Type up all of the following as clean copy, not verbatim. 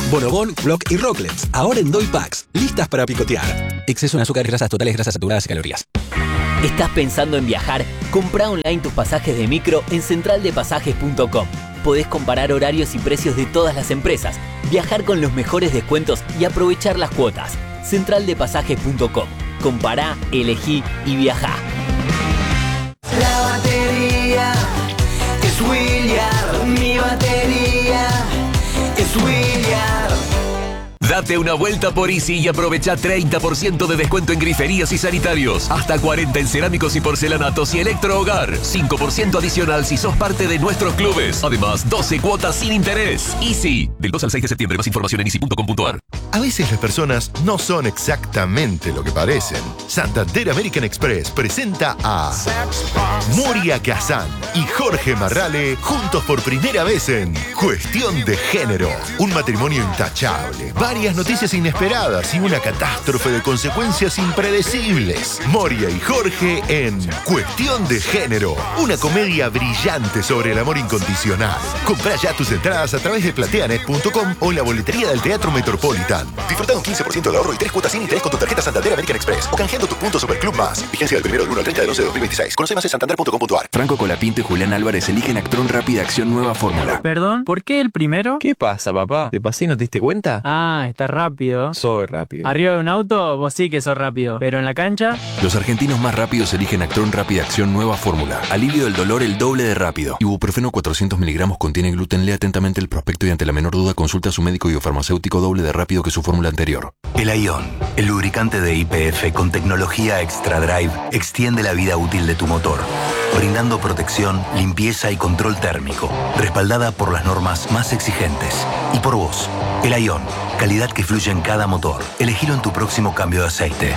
Bonobón, Block y Rocklets, ahora en Doy Packs, listas para picotear. Exceso en azúcares, grasas totales, grasas saturadas y calorías. ¿Estás pensando en viajar? Comprá online tus pasajes de micro en centraldepasajes.com. Podés comparar horarios y precios de todas las empresas, viajar con los mejores descuentos y aprovechar las cuotas. Centraldepasajes.com. Compará, elegí y viajá. La batería es William, mi batería es William. Date una vuelta por Easy y aprovecha 30% de descuento en griferías y sanitarios. Hasta 40 en cerámicos y porcelanatos y electrohogar. 5% adicional si sos parte de nuestros clubes. Además, 12 cuotas sin interés. Easy. Del 2 al 6 de septiembre. Más información en easy.com.ar. A veces las personas no son exactamente lo que parecen. Santander American Express presenta a Moria Kazan y Jorge Marrale juntos por primera vez en Cuestión de Género. Un matrimonio intachable, varias noticias inesperadas y una catástrofe de consecuencias impredecibles. Moria y Jorge en Cuestión de Género, una comedia brillante sobre el amor incondicional. Comprá ya tus entradas a través de plateanet.com o en la boletería del Teatro Metropolitan. Disfruta un 15% de ahorro y 3 cuotas sin interés con tu tarjeta Santander American Express o canjeando tus puntos Superclub Más. Vigencia del 1 al 30 de 2026. Conoce más en santander.com.ar. Franco Colapinto y Julián Álvarez eligen Actron Rápida Acción Nueva Fórmula. Perdón, ¿por qué el primero? ¿Qué pasa, papá? ¿Te pasé y no te diste cuenta? Ah, está rápido. Soy rápido. Arriba de un auto, vos sí que sos rápido. Pero en la cancha... Los argentinos más rápidos eligen Actron Rápida Acción Nueva Fórmula. Alivio del dolor el doble de rápido. Ibuprofeno 400 miligramos contiene gluten. Lea atentamente el prospecto y ante la menor duda consulta a su médico y o farmacéutico doble de rápido que su fórmula anterior. El Ion, el lubricante de YPF con tecnología Extra Drive, extiende la vida útil de tu motor, brindando protección, limpieza y control térmico, respaldada por las normas más exigentes. Y por vos, el Ion, calidad que fluye en cada motor. Elegilo en tu próximo cambio de aceite.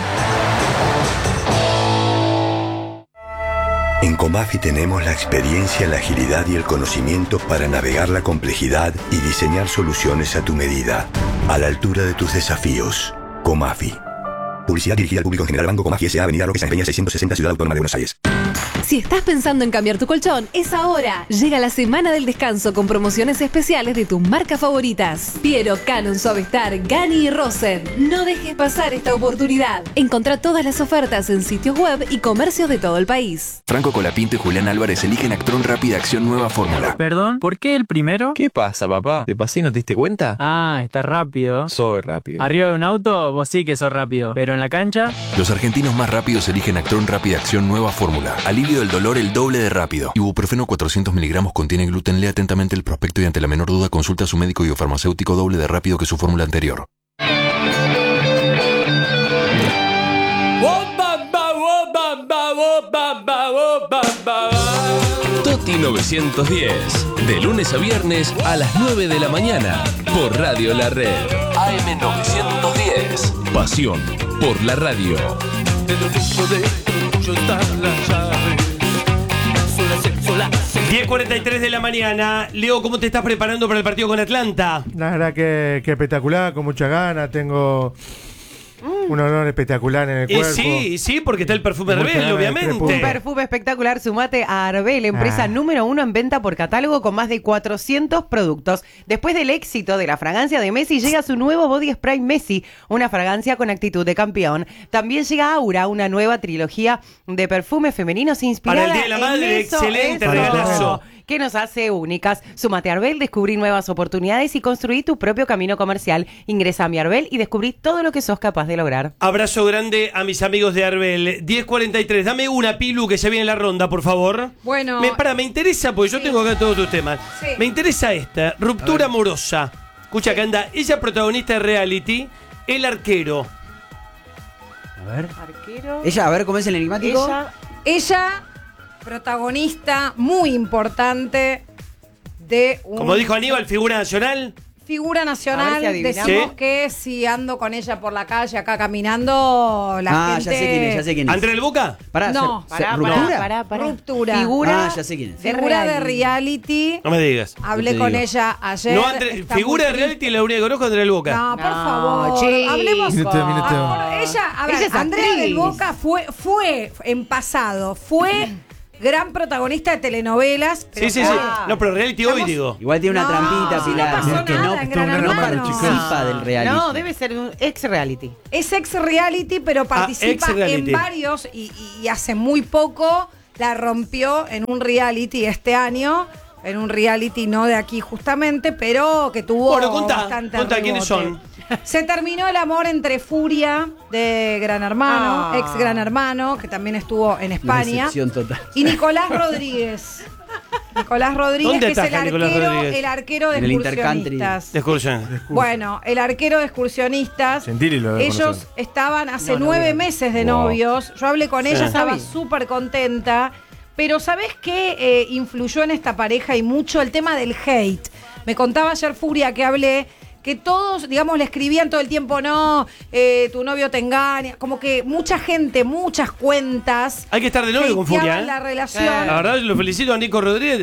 En Comafi tenemos la experiencia, la agilidad y el conocimiento para navegar la complejidad y diseñar soluciones a tu medida, a la altura de tus desafíos. Comafi. Publicidad dirigida al público en general. Banco Comafi S.A. Avenida Roque Sáenz Peña 660, Ciudad Autónoma de Buenos Aires. Si estás pensando en cambiar tu colchón, es ahora. Llega la semana del descanso con promociones especiales de tus marcas favoritas. Piero, Canon, Suavestar, Gani y Rosen. No dejes pasar esta oportunidad. Encontrá todas las ofertas en sitios web y comercios de todo el país. Franco Colapinto y Julián Álvarez eligen Actron Rápida Acción Nueva Fórmula. Perdón, ¿por qué el primero? ¿Qué pasa, papá? ¿Te pasé y no te diste cuenta? Ah, está rápido. Soy rápido. Arriba de un auto, vos sí que sos rápido. Pero en la cancha... Los argentinos más rápidos eligen Actron Rápida Acción Nueva Fórmula. Alivio del dolor el doble de rápido. Ibuprofeno 400 miligramos contiene gluten. Lea atentamente el prospecto y ante la menor duda consulta a su médico y o farmacéutico doble de rápido que su fórmula anterior. Toti 910, de lunes a viernes a las 9 de la mañana, por Radio La Red. AM 910, pasión por la radio. Dentro de tuyo está la llave. 10:43 de la mañana. Leo, ¿cómo te estás preparando para el partido con Atlanta? La verdad que espectacular, con mucha ganas. Tengo un olor espectacular en el cuerpo. Sí, porque está el perfume Arbel, obviamente. Un perfume espectacular. Sumate a Arbel, empresa número 1 en venta por catálogo con más de 400 productos. Después del éxito de la fragancia de Messi, llega su nuevo Body Spray Messi, una fragancia con actitud de campeón. También llega Aura, una nueva trilogía de perfumes femeninos inspirada para el Día de la Madre, excelente regalazo. Que nos hace únicas. Súmate a Arbel, descubrí nuevas oportunidades y construí tu propio camino comercial. Ingresa a mi Arbel y descubrí todo lo que sos capaz de lograr. Abrazo grande a mis amigos de Arbel. 10:43. Dame una, Pilu, que se viene en la ronda, por favor. Bueno. Me interesa, porque yo tengo acá todos tus temas. Sí. Me interesa esta. Ruptura amorosa. Escucha, que anda. Ella protagonista de reality. El arquero. A ver. Arquero. Ella, a ver cómo es el enigmático. Ella, protagonista muy importante de un... Como dijo Aníbal, figura nacional. Figura nacional, decimos que si ando con ella por la calle acá caminando, la gente... ya sé quién es. ¿Andrea del Boca? No. ¿Ruptura? Ruptura. Figura, ya sé quién es. Figura de reality. No me digas. Hablé con ella ayer. No, figura de reality es la única que conozco, Andrea del Boca. No, por favor. Hablemos con... Ella, a ver, Andrea del Boca fue en pasado, fue gran protagonista de telenovelas. Sí. No, pero reality hoy, digo. Igual tiene una trampita, Pilar. pasó que nada en Gran no Hermano. participa del reality. No, debe ser un ex-reality. Es ex-reality, pero participa ex-reality. en varios y hace muy poco la rompió en un reality este año. En un reality no de aquí justamente, pero que tuvo bastante contá, ¿quiénes rebote. son? Se terminó el amor entre Furia de Gran Hermano, ex Gran Hermano, que también estuvo en España, Decepción total. y Nicolás Rodríguez. Nicolás Rodríguez, ¿Dónde que es está Nicolás Rodríguez? el arquero de En el Intercountry. excursionistas. De excursión. Bueno, el arquero de excursionistas. Gentili lo debe Ellos conocer. estaban hace 9 meses de novios. Yo hablé con ella, estaba súper contenta. Pero ¿sabés qué influyó en esta pareja y mucho? El tema del hate. Me contaba ayer Furia que hablé que todos, digamos, le escribían todo el tiempo, no, tu novio te engaña. Como que mucha gente, muchas cuentas. Hay que estar de novio con Furia, hateaban la relación. La verdad, lo felicito a Nico Rodríguez.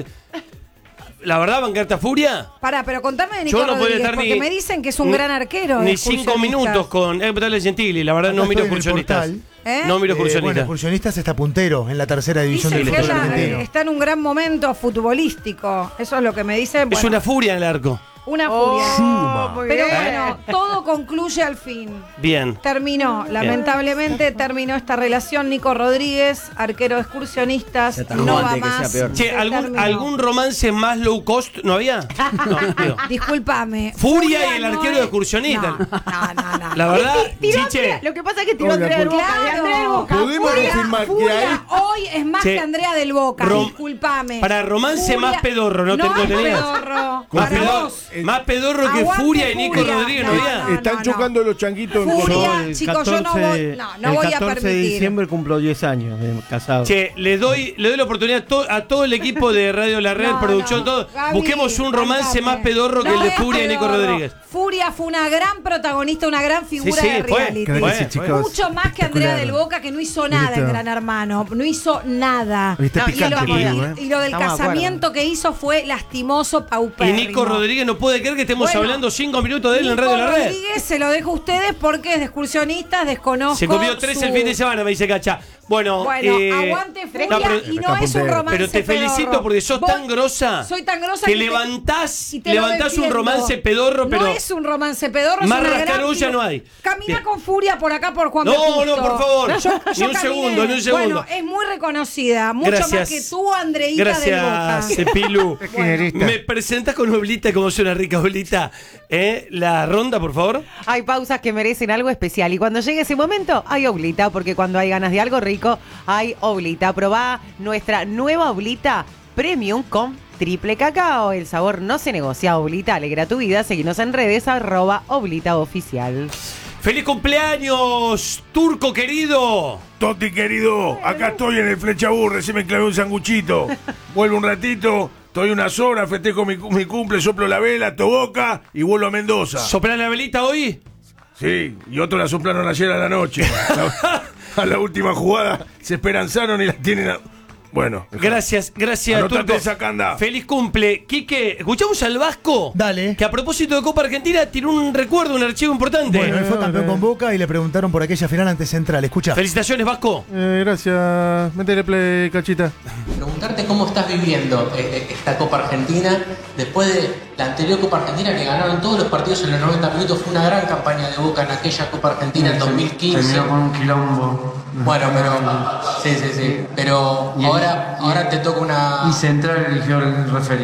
La verdad, bancarte a Furia. Pará, pero contame de Nico Yo no podía Rodríguez, estar porque me dicen que es un gran arquero. de Ni 5 excursionistas. minutos con. Dale Gentili, la verdad, no Acá miro estoy en el excursionistas. portal. No miro Bueno, excursionistas. Excursionistas está puntero en la tercera división Dicen del que fútbol ella argentino. está en un gran momento futbolístico. Eso es lo que me dicen. Es Bueno, una furia en el arco. una furia. Muy Pero bien. bueno, todo concluye al fin. Bien. Terminó, lamentablemente terminó esta relación. Nico Rodríguez, arquero de excursionistas, Se atajó no va antes que más. sea peor. Che, Se ¿algún terminó. romance más low cost no había? No, digo. Discúlpame. Furia y el no arquero es- de excursionista. No. La verdad, Tiró Chiche. Andrea, lo que pasa es que tiró Hola, Andrea del por- Boca. De Andrea del Boca. Podemos Furia, confirmar que Furia ahí. hoy es más Che, que Andrea del Boca. Discúlpame. Para romance Furia- más pedorro, ¿no es tenías? pedorro. Más, Para pedor- vos. más pedorro que Aguante Furia y Nico Furia. Rodríguez no había. No, Están chocando los changuitos en Furia, Córdoba. chicos, yo no voy, no voy a permitir. de diciembre cumplo 10 años de casado. Che, le doy la oportunidad a todo el equipo de Radio La Red, No, producción, no. todo. Gaby, Busquemos un romance bancame. más pedorro que el de es Furia y Nico pedorro. Rodríguez. Furia fue una gran protagonista, una gran figura Sí, de fue. reality. Claro que sí, chicos. Mucho más que Andrea Espectacular. del Boca, que no hizo nada Listo. en Gran Hermano. No hizo nada. Viste, y, picante, lo, Pilu, y- ¿eh? y lo del Estamos de casamiento que hizo fue lastimoso, Y paupérrimo. Nico Rodríguez no puede creer que estemos Bueno, hablando 5 minutos de él en Nico Radio La Red. Rodríguez se lo dejo a ustedes porque es de excursionistas, desconozco. Se comió 3 el su- fin de semana, me dice Cacha. Bueno, aguante Furia no, pero- y no es un romance Pero te felicito pedorro. porque sos Vos- tan grosa. Soy tan grosa que que levantás y te lo un defiendo. romance pedorro, pero no es un romance pedorro, es más una gran rascarulla figu- no hay. Camina Bien. con Furia por acá por Juan No, B. Justo. no, por favor. Yo Ni un caminé. segundo, ni un segundo. Bueno, es muy reconocida, mucho Gracias. más que tú, Andreita del Boca. Gracias, Pilu. Kirchnerista. ¿Me presentas con Oblita como suena rica Oblita? La ronda, por favor. Hay pausas que merecen algo especial y cuando llegue ese momento hay oblita, porque cuando hay ganas de algo rico hay oblita. Probá nuestra nueva oblita premium con triple cacao. El sabor no se negocia. Oblita alegra tu vida. Seguinos en redes @oblitaoficial. ¡Feliz cumpleaños, Turco querido! Toti querido, acá estoy en el Flechabú, recién me clavé un sanguchito. Vuelvo un ratito, estoy unas horas, festejo mi cumple, soplo la vela, toboca y vuelvo a Mendoza. ¿Soplás la velita hoy? Sí, y otros la soplaron ayer a la noche. A la última jugada se esperanzaron y la tienen a... Bueno. Gracias, Anotate Turco. esa, Canda. Feliz cumple. Quique, ¿escuchamos al Vasco? Dale. Que a propósito de Copa Argentina tiene un recuerdo, un archivo importante. Bueno, él fue campeón con Boca y le preguntaron por aquella final ante Central. Escucha. Felicitaciones, Vasco. Gracias. Métele play, Cachita. Preguntarte cómo estás viviendo esta Copa Argentina después de la anterior Copa Argentina que ganaron todos los partidos en los 90 minutos. Fue una gran campaña de Boca en aquella Copa Argentina en 2015. Terminó con un quilombo. Bueno, pero sí. Pero ahora te toca una... Y Central eligió el referí,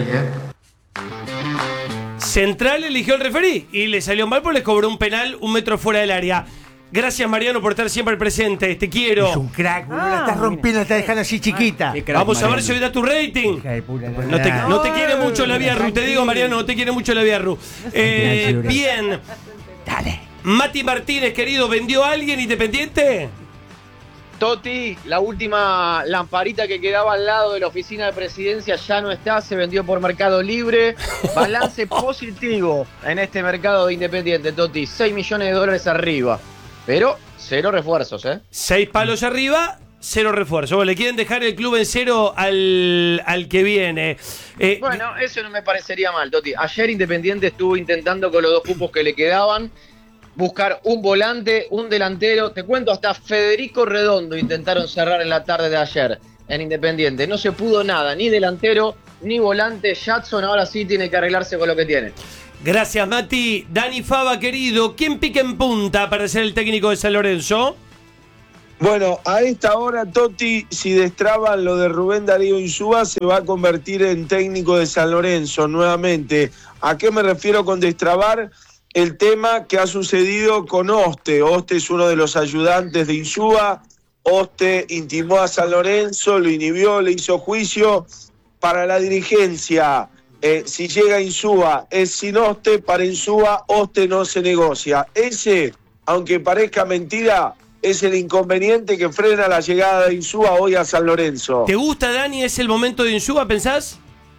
Central eligió el referí y le salió mal porque le cobró un penal 1 metro fuera del área. Gracias, Mariano, por estar siempre presente. Te quiero. Es un crack, boludo. La estás rompiendo, la estás dejando así chiquita. Vamos a ver si hoy da tu rating. No te quiere mucho la Viarru, te digo, Mariano, no te quiere mucho la Viarru. Bien. Dale. Mati Martínez, querido, ¿vendió a alguien Independiente? Toti, la última lamparita que quedaba al lado de la oficina de presidencia ya no está, se vendió por Mercado Libre. Balance positivo en este mercado de Independiente, Toti. 6 millones de dólares arriba, pero 0 refuerzos, 6 palos arriba, 0 refuerzo. Bueno, le quieren dejar el club en 0 al que viene. Bueno, eso no me parecería mal, Toti. Ayer Independiente estuvo intentando con los 2 cupos que le quedaban buscar un volante, un delantero. Te cuento, hasta Federico Redondo intentaron cerrar en la tarde de ayer. en Independiente. No se pudo nada, ni delantero, ni volante. Jadson ahora sí tiene que arreglarse con lo que tiene. Gracias, Mati. Dani Fava, querido, ¿quién pica en punta para ser el técnico de San Lorenzo? Bueno, a esta hora, Totti, si destraban lo de Rubén Darío Insúa, se va a convertir en técnico de San Lorenzo nuevamente. ¿A qué me refiero con destrabar? El tema que ha sucedido con Oste. Oste es uno de los ayudantes de Insúa. Oste intimó a San Lorenzo, lo inhibió, le hizo juicio. Para la dirigencia, si llega Insúa, es sin Oste. Para Insúa, Oste no se negocia. Ese, aunque parezca mentira, es el inconveniente que frena la llegada de Insúa hoy a San Lorenzo. ¿Te gusta, Dani? ¿Es el momento de Insúa, pensás?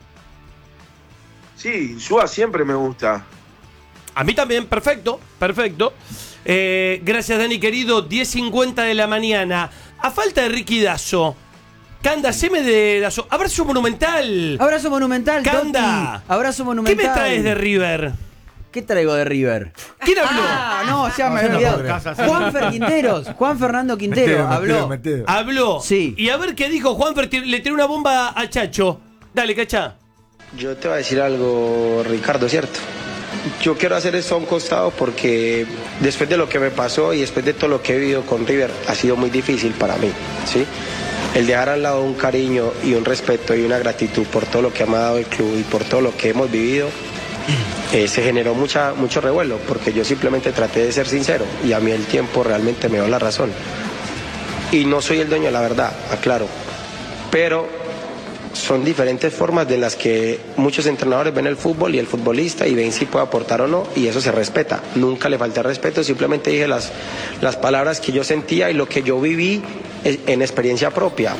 Sí, Insúa siempre me gusta. A mí también, perfecto, perfecto. Gracias, Dani, querido. 10:50 de la mañana. A falta de Ricky Dazo. Canda, haceme de Dazo. Abrazo monumental. Abrazo monumental, Canda. Totti. Abrazo monumental. ¿Qué me traes de River? ¿Qué traigo de River? ¿Quién habló? No, ya me había olvidado. Juanfer Quinteros. Juan Fernando Quintero habló. Habló. Sí. Y a ver qué dijo Juanfer. Le tiró una bomba a Chacho. Dale, Cachá. Yo te voy a decir algo, Ricardo, ¿cierto? Yo quiero hacer esto a un costado porque después de lo que me pasó y después de todo lo que he vivido con River, ha sido muy difícil para mí, ¿sí? El dejar al lado un cariño y un respeto y una gratitud por todo lo que me ha dado el club y por todo lo que hemos vivido, se generó mucho revuelo, porque yo simplemente traté de ser sincero y a mí el tiempo realmente me dio la razón. Y no soy el dueño de la verdad, aclaro, pero son diferentes formas de las que muchos entrenadores ven el fútbol y el futbolista y ven si puede aportar o no, y eso se respeta. Nunca le falté respeto, simplemente dije las palabras que yo sentía y lo que yo viví en experiencia propia.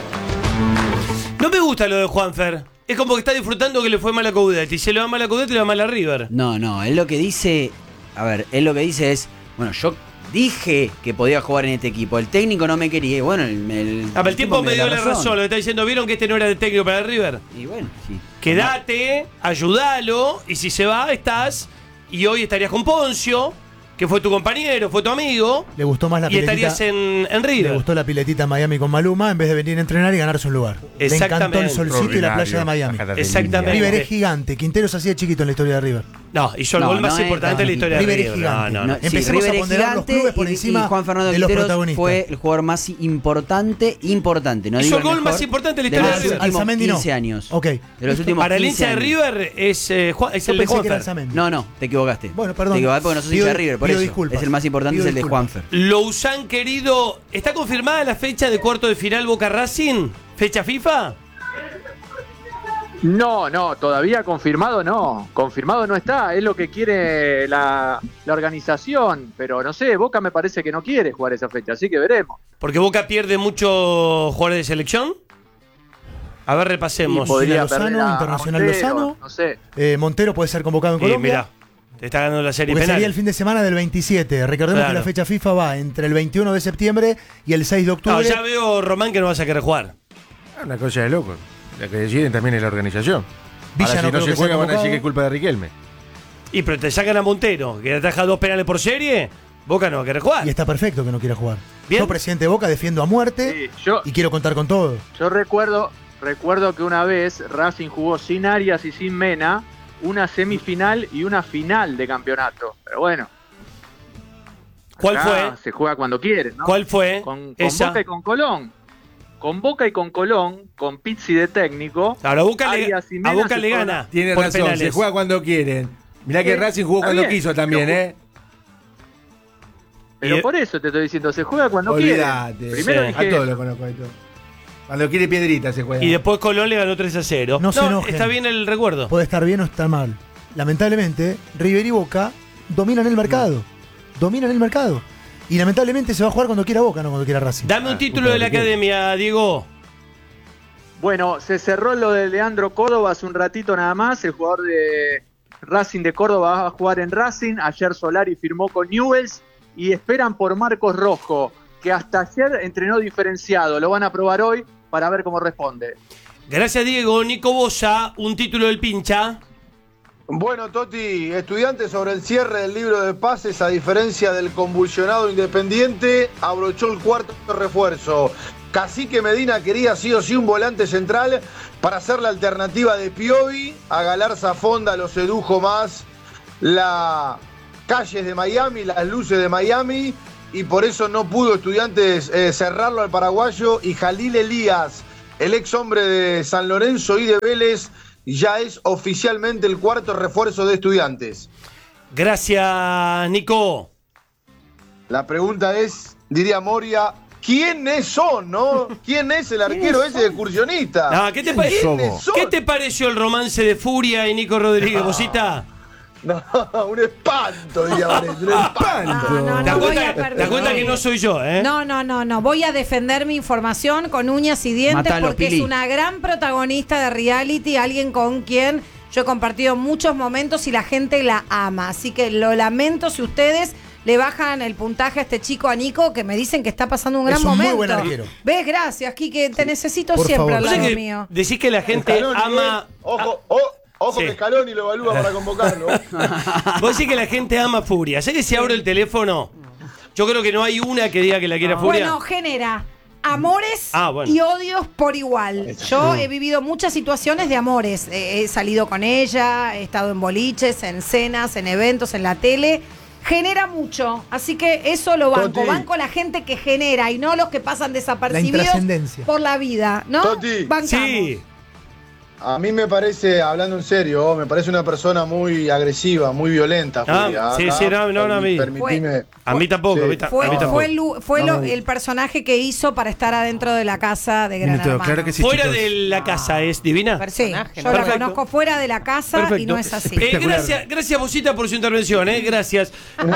No me gusta lo de Juanfer. Es como que está disfrutando que le fue mal a Coudet. Y se le va mal a Coudet y le va mal a River. No, él lo que dice... A ver, él lo que dice es... Bueno, yo dije que podía jugar en este equipo. El técnico no me quería. Bueno, el tiempo me dio la razón. Lo que está diciendo, ¿vieron que este no era el técnico para River? Y bueno, sí. Quédate, ayúdalo, y si se va, estás. Y hoy estarías con Poncio, que fue tu compañero, fue tu amigo. Le gustó más la piletita. Y estarías en River. Le gustó la piletita en Miami con Maluma en vez de venir a entrenar y ganarse un lugar. Le encantó el solcito y la playa de Miami. Exactamente. River es gigante. Quinteros así de chiquito en la historia de River. No, hizo el gol más importante en la historia de River. River es gigante. No. Empecemos a ponderar los clubes por encima y Juan Fernando de los Quinteros protagonistas. Fue el jugador más importante. No hizo el gol más importante en la historia de los últimos 15 años. Ok. De los últimos para el 15 hincha de años. River es el de Juanfer. No, te equivocaste. Bueno, perdón. Te equivocaste porque no sos hincha de River, por eso. Disculpas. Es el más importante, es el de Juanfer. Lousán, querido, ¿está confirmada la fecha de cuarto de final Boca Racing? ¿Fecha FIFA? No, todavía confirmado no. Confirmado no está. Es lo que quiere la organización. Pero no sé, Boca me parece que no quiere jugar esa fecha, así que veremos. ¿Porque Boca pierde muchos jugadores de selección? A ver, repasemos. Lozano, Internacional Montero, Lozano. No sé. Montero puede ser convocado en Colombia. Mira, te está ganando la serie Porque penal. sería el fin de semana del 27. Recordemos que la fecha FIFA va entre el 21 de septiembre y el 6 de octubre. No, ya veo, Román, que no vas a querer jugar. Una cosa de loco. La que deciden también es la organización. Villa Ahora, si no se juega, van a decir que es culpa de Riquelme. Y pero te sacan a Montero, que ataja 2 penales por serie. Boca no va a querer jugar. Y está perfecto que no quiera jugar. ¿Bien? Yo, presidente de Boca, defiendo a muerte y quiero contar con todo. Yo recuerdo que una vez Racing jugó sin Arias y sin Mena una semifinal y una final de campeonato. Pero bueno. ¿Cuál fue? Se juega cuando quiere, ¿no? ¿Cuál fue? Con esa? Boca y con Colón. Con Boca y con Colón, con Pizzi de técnico. Ahora, a Boca le gana. Tiene razón, penales. Se juega cuando quieren. Mirá que Racing jugó cuando quiso también, ¿eh? Pero por eso te estoy diciendo, se juega cuando Olvidate. quiere. Primero dije, a todos lo conozco. Cuando quiere piedrita se juega. Y después Colón le ganó 3-0. No se enojen. Está bien el recuerdo. Puede estar bien o estar mal. Lamentablemente, River y Boca dominan el mercado. Dominan el mercado. Y lamentablemente se va a jugar cuando quiera Boca, no cuando quiera Racing. Dame un título de la academia, Diego. Bueno, se cerró lo de Leandro Córdoba hace un ratito nada más. El jugador de Racing de Córdoba va a jugar en Racing. Ayer Solari firmó con Newell's y esperan por Marcos Rojo, que hasta ayer entrenó diferenciado. Lo van a probar hoy para ver cómo responde. Gracias, Diego. Nico Bosa, un título del pincha. Bueno, Toti, Estudiantes sobre el cierre del libro de pases, a diferencia del convulsionado Independiente, abrochó el cuarto refuerzo. Cacique Medina quería sí o sí un volante central para hacer la alternativa de Piovi. A Galarza Fonda lo sedujo más las calles de Miami, las luces de Miami, y por eso no pudo Estudiantes cerrarlo al paraguayo. Y Jalil Elías, el ex hombre de San Lorenzo y de Vélez, ya es oficialmente el cuarto refuerzo de Estudiantes. Gracias, Nico. La pregunta es, diría Moria, ¿quiénes son, no? ¿Quién es el arquero ese de excursionista? Ah, ¿qué te pareció el romance de Furia y Nico Rodríguez, Bosita? No, un espanto, diría Vanessa, un espanto. ¿Te das cuenta que no soy yo, eh? No. Voy a defender mi información con uñas y dientes. Matalo, porque Pili. es una gran protagonista de reality, alguien con quien yo he compartido muchos momentos y la gente la ama. Así que lo lamento si ustedes le bajan el puntaje a este chico, a Nico, que me dicen que está pasando un gran momento. Muy buen arquero. ¿Ves? Gracias, Quique. Te necesito Por siempre favor. al lado que mío. decís que la gente Scaloni, ama... Ojo Sí. que Scaloni lo evalúa para convocarlo. Vos decís que la gente ama Furia. ¿Sabés que si abro el teléfono, yo creo que no hay una que diga que la quiera Furia? Bueno, genera amores bueno. y odios por igual. Yo he vivido muchas situaciones de amores. He salido con ella, he estado en boliches, en cenas, en eventos, en la tele. Genera mucho, así que eso lo banco. Toti. Banco la gente que genera y no los que pasan desapercibidos intrascendencia. por la vida, ¿no? Toti. Bancamos. Sí. A mí me parece, hablando en serio, me parece una persona muy agresiva, muy violenta. Furia. Sí, no, a mí. Permitime. A mí tampoco. Sí. A mí tampoco. Fue el personaje que hizo para estar adentro de la casa de Gran Hermano. Claro que sí, Fuera chicos. de la casa es divina. Sí, yo la conozco fuera de la casa y no es así. Gracias, Bosita, por su intervención. Gracias.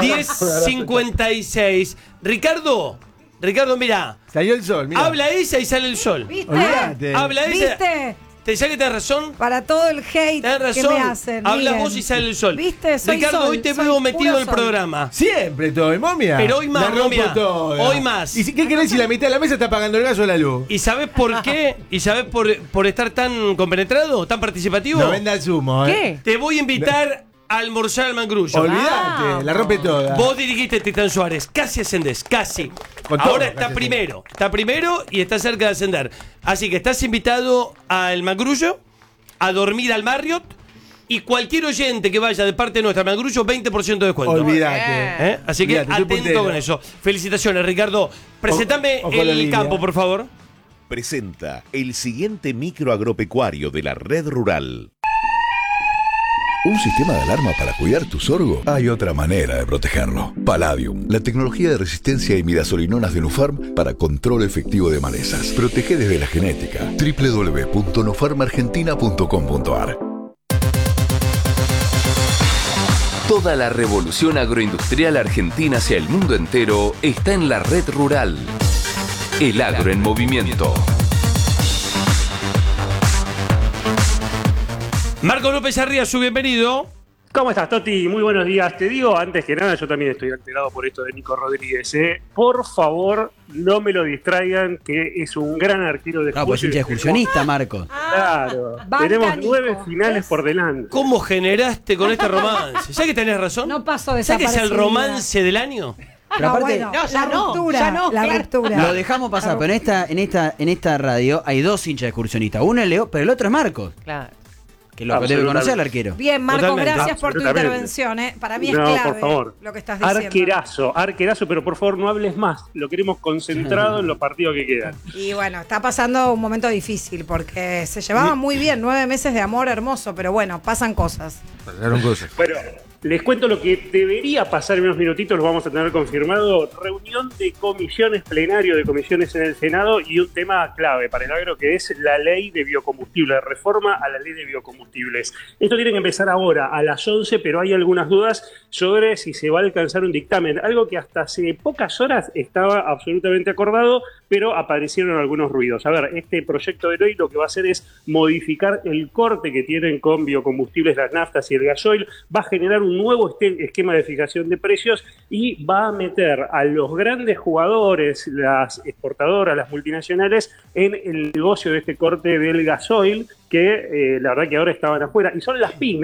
10:56. Ricardo, mira. Salió el sol, mira. Habla ella y sale el sol. ¿Viste? Olvídate. Habla ella. ¿Viste? ¿Te sabes que tenés razón? Para todo el hate Tenés que razón. me hacen. Habla miren. vos y sale el sol. ¿Viste? Soy Ricardo, sol, hoy te soy veo metido puro en el sol. programa. Siempre todo, momia. Pero hoy más, la rompo momia. toda. Hoy más. ¿Y qué querés si la mitad de la mesa está pagando el gas o la luz? ¿Y sabés por qué? ¿Y sabés por estar tan compenetrado, tan participativo? No venda el zumo, ¿Qué? Te voy a invitar a almorzar al Mangrullo. Olvídate, la rompe toda. Vos dirigiste Titán Suárez, casi ascendés, casi. Con todo, Ahora está casi primero. Está primero y está cerca de ascender. Así que estás invitado al Mangrullo, a dormir al Marriott, y cualquier oyente que vaya de parte nuestra al Mangrullo, 20% de descuento. Olvídate. Así que Olvídate, soy atento puntero. con eso. Felicitaciones, Ricardo. Presentame Ojo la el línea. campo, por favor. Presenta el siguiente micro agropecuario de la red rural. ¿Un sistema de alarma para cuidar tu sorgo? Hay otra manera de protegerlo. Palladium, la tecnología de resistencia a imidazolinonas de Nufarm para control efectivo de malezas. Protege desde la genética. www.nufarmargentina.com.ar. Toda la revolución agroindustrial argentina hacia el mundo entero está en la red rural. El agro en movimiento. Marco López Arriazu, bienvenido. ¿Cómo estás, Toti? Muy buenos días. Te digo, antes que nada, yo también estoy alterado por esto de Nico Rodríguez. Por favor, no me lo distraigan, que es un gran arquero de Ah, pues es un excursionista, Marco. Claro. Banca, Tenemos Nico. 9 finales por delante. ¿Cómo generaste con este romance? ¿Sabes que tenés razón? No pasó ¿Sabes que es el desapercibida. romance del año? Pero aparte, la ruptura, la ruptura. lo dejamos pasar, pero en esta radio hay dos hinchas de excursionistas. Uno es Leo, pero el otro es Marco. Claro. Que lo debe conocer al arquero. Bien, Marco, Totalmente. gracias por tu Absolutamente. intervención. Para mí es No, clave por favor. lo que estás diciendo. Arquerazo, pero por favor no hables más. Lo queremos concentrado en los partidos que quedan. Y bueno, está pasando un momento difícil porque se llevaban muy bien, 9 meses de amor hermoso, pero bueno, pasan cosas. Pasaron cosas. Bueno, les cuento lo que debería pasar en unos minutitos, lo vamos a tener confirmado. Reunión de comisiones, plenario de comisiones en el Senado y un tema clave para el agro que es la ley de biocombustibles, reforma a la ley de biocombustibles. Esto tiene que empezar ahora a las 11, pero hay algunas dudas sobre si se va a alcanzar un dictamen, algo que hasta hace pocas horas estaba absolutamente acordado, pero aparecieron algunos ruidos. A ver, este proyecto de ley lo que va a hacer es modificar el corte que tienen con biocombustibles, las naftas y el gasoil, va a generar un nuevo esquema de fijación de precios y va a meter a los grandes jugadores, las exportadoras, las multinacionales, en el negocio de este corte del gasoil, que la verdad que ahora estaban afuera, y son las pymes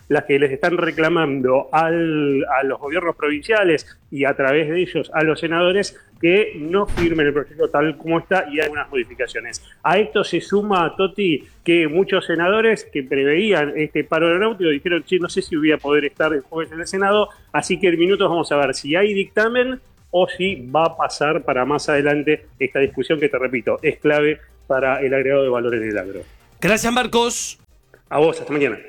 las que les están reclamando a los gobiernos provinciales y a través de ellos a los senadores que no firmen el proyecto tal como está y algunas modificaciones. A esto se suma, Toti, que muchos senadores que preveían este paro aeronáutico dijeron, che, no sé si voy a poder estar el jueves en el Senado, así que en minutos vamos a ver si hay dictamen o si va a pasar para más adelante esta discusión que, te repito, es clave para el agregado de valor en el agro. Gracias, Marcos. A vos, hasta mañana.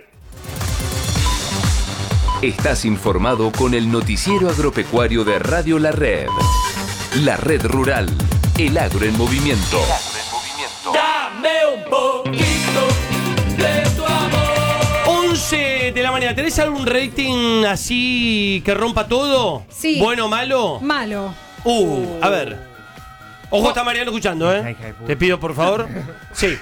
Estás informado con el noticiero agropecuario de Radio La Red. La Red Rural, el agro en movimiento. Dame un poquito de tu amor. 11 de la mañana. ¿Tenés algún rating así que rompa todo? Sí. ¿Bueno o malo? Malo. A ver. Ojo, está Mariano escuchando, ¿eh? Te pido, por favor. Sí.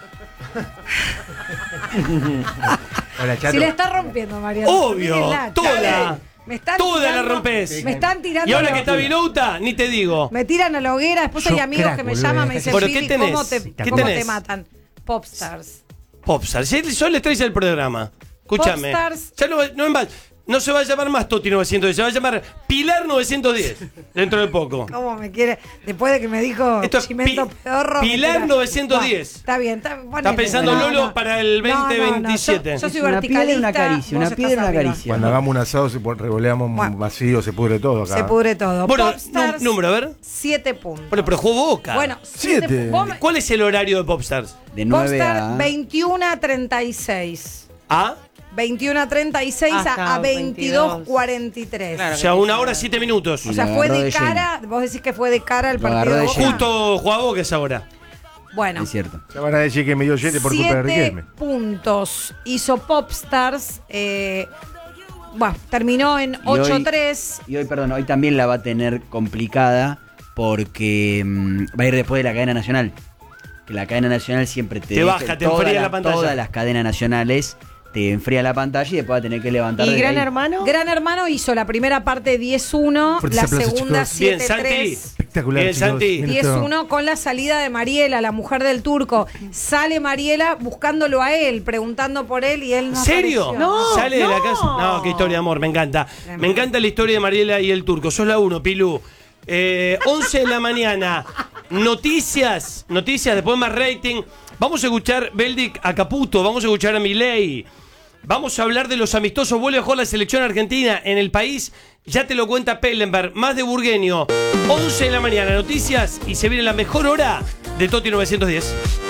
Hola, Chato. Si la está rompiendo, Mariano. Obvio, Mírenla, toda. Me están Toda la tirando- rompes. Me están tirando. Y ahora a que la está hoguera. Vilouta, ni te digo. Me tiran a la hoguera. Después hay amigos que me llaman, me dicen, ¿Pero Pili, qué tenés? ¿cómo te ¿Qué cómo tenés? te matan? Popstars. Popstar. Yo les traes el programa. Escúchame. Popstars. Ya no se va a llamar más Toti 910, se va a llamar Pilar 910 dentro de poco. ¿Cómo me quiere? Después de que me dijo Esto es Chimento Pedorro. me Pilar tira- 910. Bueno, está bien. Está pensando Lolo para el 2027. Yo soy Una piedra y verticalista. una caricia, vos una piedra y estás una arriba. caricia. Cuando hagamos un asado, se revoleamos un vacío, se pudre todo acá. Se pudre todo. Bueno, Popstars, número, a ver. 7 puntos. Bueno, pero jugó Boca. Bueno, 7. ¿Cuál es el horario de Popstars? De 9 Popstars a... 21 a 36. ¿Ah? 21 a 36 Hasta a 22 22. 43. O sea, 1 hora 7 minutos. O sea, fue de cara, vos decís que fue de cara el partido de Boca. Justo jugaba Boca esa hora. Bueno, Es cierto. Ya van a decir que me dio 7 por culpa de 7 Riquelme. puntos hizo Popstars. Bueno, terminó en 8-3. Y hoy, perdón, hoy también la va a tener complicada porque va a ir después de la cadena nacional. Que la cadena nacional siempre te baja, te enfría la pantalla. Todas las cadenas nacionales te enfría la pantalla y después va a tener que levantar. ¿Y desde Gran ahí. Hermano? Gran Hermano hizo la primera parte 10-1, Fuerte la ese aplauso, segunda chicos. Bien, Santi. 7-3. Espectacular, Bien, chicos. Santi. Miren esto. 10-1 con la salida de Mariela, la mujer del turco. Sale Mariela buscándolo a él, preguntando por él y él no ¿Serio? apareció. No. ¿Sale de la casa? No, qué historia de amor, me encanta. Me encanta la historia de Mariela y el turco. Sos la 1, Pilú. 11 de la mañana. Noticias, después más rating. Vamos a escuchar Beldic a Caputo, vamos a escuchar a Milei. Vamos a hablar de los amistosos. Vuelve a jugar la selección argentina en el país. Ya te lo cuenta Pellenberg, más de Burgueño. 11 de la mañana, noticias y se viene la mejor hora de Toti 910.